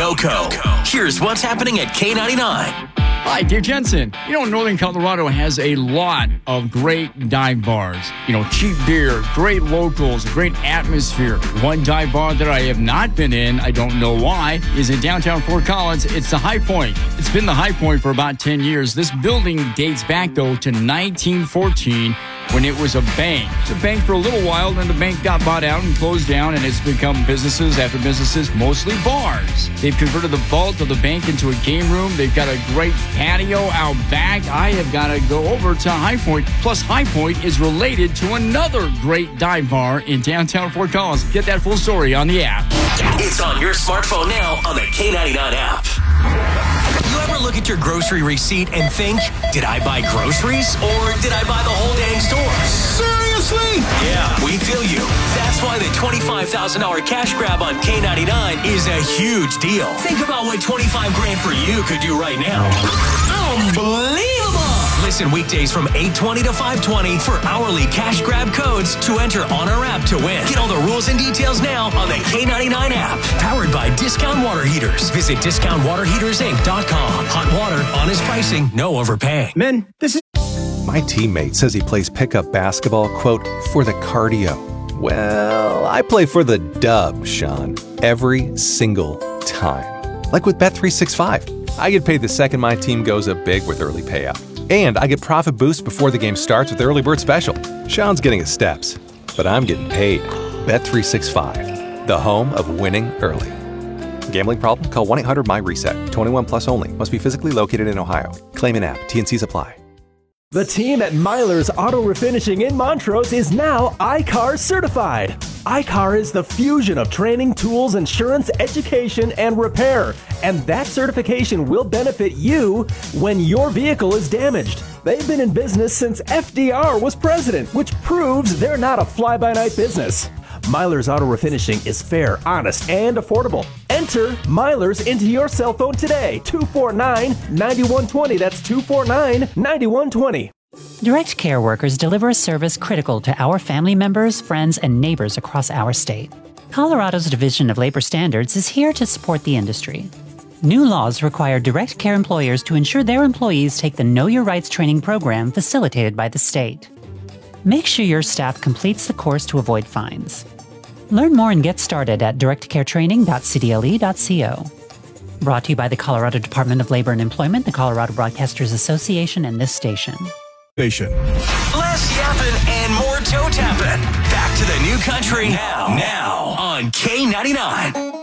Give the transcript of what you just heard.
GoCo. Here's what's happening at K99. Hi, Dave Jensen. Northern Colorado has a lot of great dive bars. Cheap beer, great locals, great atmosphere. One dive bar that I have not been in, I don't know why, is in downtown Fort Collins. It's the High Point. It's been the High Point for about 10 years. This building dates back, though, to 1914 when it was a bank. It's a bank for a little while, then the bank got bought out and closed down, and it's become businesses after businesses, mostly bars. They've converted the vault of the bank into a game room. They've got a great patio out back. I have got to go over to High Point. Plus, High Point is related to another great dive bar in downtown Fort Collins. Get that full story on the app. It's on your smartphone now on the K99 app. You ever look at your grocery receipt and think, did I buy groceries or did I buy the whole dang store? Seriously? Yeah, we feel you. That's why the $25,000 cash grab on K99 is a huge deal. Think about what $25 grand for you could do right now. Unbelievable! Listen weekdays from 8:20 to 5:20 for hourly cash grab codes to enter on our app to win. Get all the rules and details now on the K99 app. Powered by Discount Water Heaters. Visit discountwaterheatersinc.com. Hot water, honest pricing, no overpaying. Men, this is... My teammate says he plays pickup basketball, quote, for the cardio. Well, I play for the dub, Sean, every single time. Like with Bet365. I get paid the second my team goes up big with early payout. And I get profit boost before the game starts with the early bird special. Sean's getting his steps, but I'm getting paid. Bet365, the home of winning early. Gambling problem? Call 1-800-MY-RESET. 21 plus only. Must be physically located in Ohio. Claim in app. T&Cs apply. The team at Myler's Auto Refinishing in Montrose is now I-CAR certified. I-CAR is the fusion of training, tools, insurance, education, and repair. And that certification will benefit you when your vehicle is damaged. They've been in business since FDR was president, which proves they're not a fly-by-night business. Myler's Auto Refinishing is fair, honest, and affordable. Enter Myler's into your cell phone today. 249-9120. That's 249-9120. Direct Care workers deliver a service critical to our family members, friends, and neighbors across our state. Colorado's Division of Labor Standards is here to support the industry. New laws require Direct Care employers to ensure their employees take the Know Your Rights training program facilitated by the state. Make sure your staff completes the course to avoid fines. Learn more and get started at directcaretraining.cdle.co. Brought to you by the Colorado Department of Labor and Employment, the Colorado Broadcasters Association, and this station. Less yapping and more toe tapping. Back to the new country now on K99.